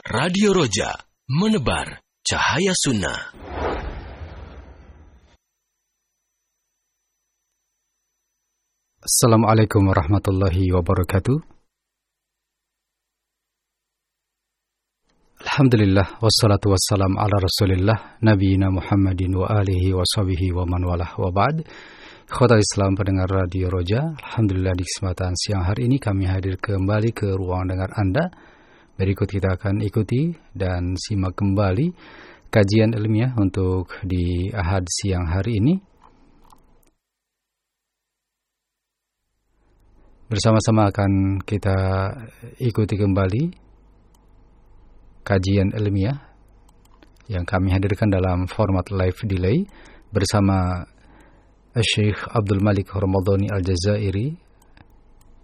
Radio Roja, menebar cahaya sunnah. Assalamualaikum warahmatullahi wabarakatuh. Alhamdulillah, wassalatu wassalam ala rasulillah, nabiyina Muhammadin wa alihi wa sahbihi wa man walah wa ba'd. Khotbah Islam pendengar Radio Roja, Alhamdulillah di kesempatan siang hari ini kami hadir kembali ke ruang dengar Anda. Berikut kita akan ikuti dan simak kembali kajian ilmiah untuk di Ahad siang hari ini. Bersama-sama akan kita ikuti kembali kajian ilmiah yang kami hadirkan dalam format live delay bersama Syekh Abdul Malik Ramadhani Al-Jazairi